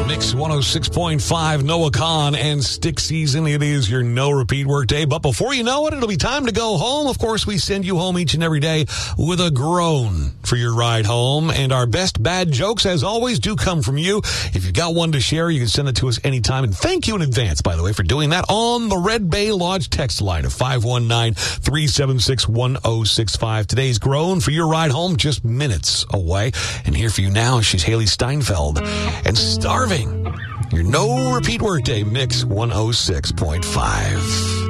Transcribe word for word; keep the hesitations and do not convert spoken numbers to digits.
Mix one oh six point five, Noah Khan and Stick Season. It is your no repeat work day. But before you know it, it'll be time to go home. Of course, we send you home each and every day with a groan for your ride home. And our best bad jokes, as always, do come from you. If you've got one to share, you can send it to us anytime. And thank you in advance, by the way, for doing that on the Red Bay Lodge text line of five one nine, three seven six, one oh six five. Today's groan for your ride home just minutes away. And here for you now, she's Haley Steinfeld and Starving. Your no repeat workday Mix one oh six point five.